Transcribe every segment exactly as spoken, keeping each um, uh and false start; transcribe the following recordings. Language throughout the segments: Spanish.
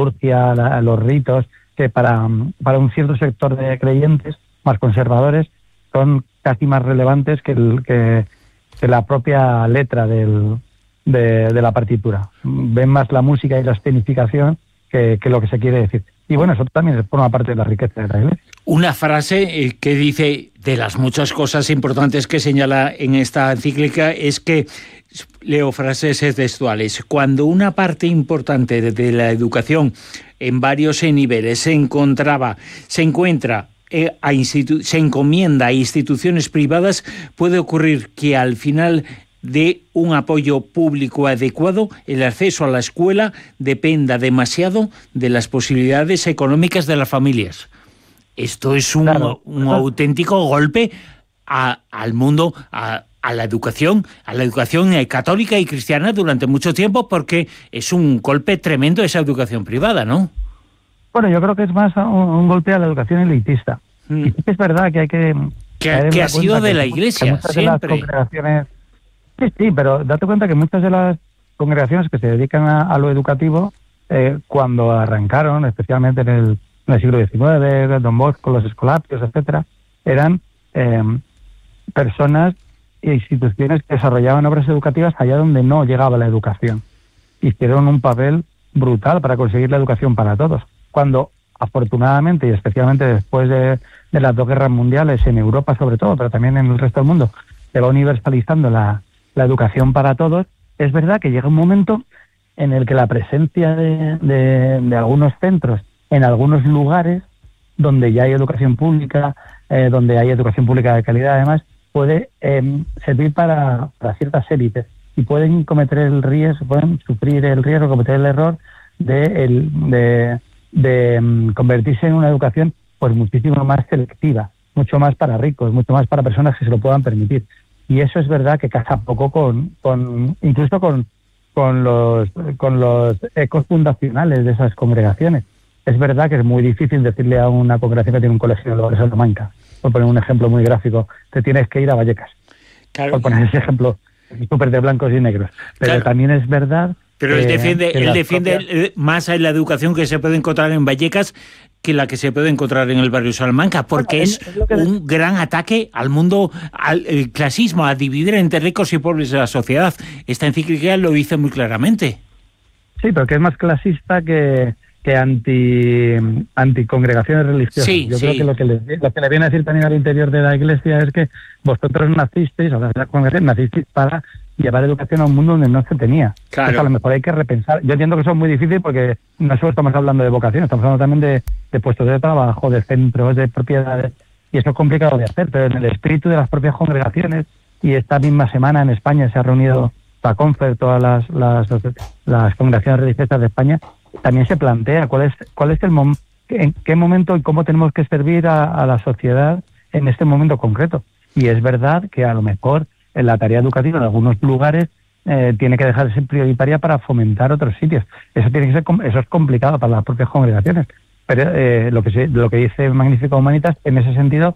liturgia, la, los ritos, que para, para un cierto sector de creyentes más conservadores son casi más relevantes que, el, que, que la propia letra del, de, de la partitura. Ven más la música y la escenificación que, que lo que se quiere decir. Y bueno, eso también forma parte de la riqueza de la Iglesia. Una frase eh, que dice, de las muchas cosas importantes que señala en esta encíclica, es que, leo frases textuales, cuando una parte importante de, de la educación en varios niveles se encontraba, se encuentra, eh, a institu- se encomienda a instituciones privadas, puede ocurrir que al final de un apoyo público adecuado, el acceso a la escuela dependa demasiado de las posibilidades económicas de las familias. Esto es un, claro. un auténtico golpe a, al mundo, a, a la educación, a la educación católica y cristiana durante mucho tiempo, porque es un golpe tremendo esa educación privada, ¿no? Bueno, yo creo que es más un, un golpe a la educación elitista. Mm. Y es verdad que hay que... Que, que ha sido de la Iglesia, muchas siempre. De las congregaciones, sí, sí, pero date cuenta que muchas de las congregaciones que se dedican a, a lo educativo, eh, cuando arrancaron, especialmente en el, en el siglo diecinueve, Don Bosco, los Escolapios, etcétera, eran eh, personas e instituciones que desarrollaban obras educativas allá donde no llegaba la educación. Hicieron un papel brutal para conseguir la educación para todos. Cuando, afortunadamente, y especialmente después de, de las dos guerras mundiales, en Europa sobre todo, pero también en el resto del mundo, se va universalizando la, la educación para todos, es verdad que llega un momento en el que la presencia de, de, de algunos centros en algunos lugares donde ya hay educación pública, eh, donde hay educación pública de calidad además, puede eh, servir para, para ciertas élites y pueden cometer el riesgo, pueden sufrir el riesgo, cometer el error de, el, de, de um, convertirse en una educación pues muchísimo más selectiva, mucho más para ricos, mucho más para personas que se lo puedan permitir. Y eso es verdad que casa poco con, con incluso con, con los con los ecos fundacionales de esas congregaciones. Es verdad que es muy difícil decirle a una congregación que tiene un colegio en Dolores Salamanca, por poner un ejemplo muy gráfico, te tienes que ir a Vallecas. Claro. Por poner ese ejemplo súper de blancos y negros. Pero claro, también es verdad... Pero que, él defiende, que él defiende propias... más a la educación que se puede encontrar en Vallecas que la que se puede encontrar en el barrio Salamanca, porque bueno, es, es lo que un es... gran ataque al mundo, al clasismo, a dividir entre ricos y pobres de la sociedad. Esta encíclica lo dice muy claramente. Sí, pero que es más clasista que... que anti anticongregaciones religiosas. Sí, Yo sí. creo que lo que, le, lo que le viene a decir también al interior de la Iglesia es que vosotros nacisteis, o sea, la congregación nacisteis para llevar educación a un mundo donde no se tenía. Claro. Eso a lo mejor hay que repensar. Yo entiendo que eso es muy difícil porque no solo estamos hablando de vocación, estamos hablando también de, de puestos de trabajo, de centros, de propiedades, y eso es complicado de hacer, pero en el espíritu de las propias congregaciones, y esta misma semana en España se ha reunido la CONFER, todas las, las, las congregaciones religiosas de España, también se plantea cuál es cuál es el mom en qué momento y cómo tenemos que servir a, a la sociedad en este momento concreto. Y es verdad que a lo mejor en la tarea educativa en algunos lugares eh, tiene que dejar de ser prioritaria para fomentar otros sitios. Eso tiene que ser eso es complicado para las propias congregaciones. Pero eh, lo que se, lo que dice Magnificat Humanitas en ese sentido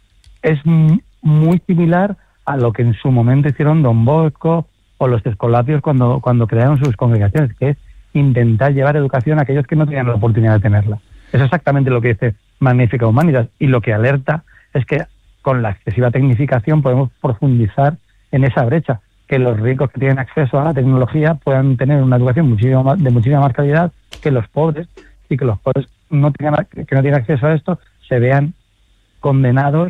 es m- muy similar a lo que en su momento hicieron Don Bosco o los Escolapios cuando cuando crearon sus congregaciones, que es intentar llevar educación a aquellos que no tenían la oportunidad de tenerla. Es exactamente lo que dice Magnificat Humanitas, y lo que alerta es que con la excesiva tecnificación podemos profundizar en esa brecha, que los ricos que tienen acceso a la tecnología puedan tener una educación muchísimo más, de muchísima más calidad que los pobres, y que los pobres no tengan, que no tienen acceso a esto se vean condenados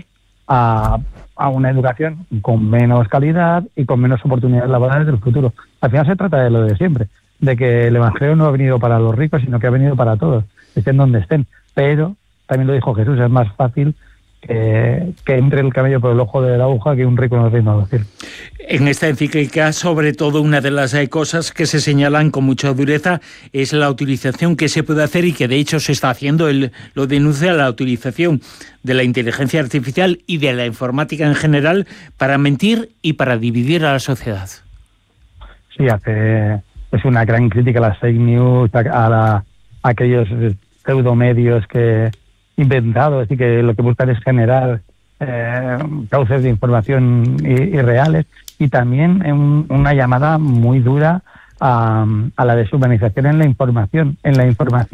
a, a una educación con menos calidad y con menos oportunidades laborales del futuro. Al final se trata de lo de siempre, de que el Evangelio no ha venido para los ricos, sino que ha venido para todos, estén donde estén. Pero, también lo dijo Jesús, es más fácil que, que entre el camello por el ojo de la aguja que un rico en el reino de los cielos. En esta encíclica, sobre todo, una de las cosas que se señalan con mucha dureza es la utilización que se puede hacer, y que de hecho se está haciendo, él lo denuncia, la utilización de la inteligencia artificial y de la informática en general para mentir y para dividir a la sociedad. Sí, hace... es una gran crítica a las fake news, a, la, a aquellos pseudomedios que inventados y que lo que buscan es generar eh, cauces de información irreales, y también en una llamada muy dura a, a la deshumanización en la información, en la información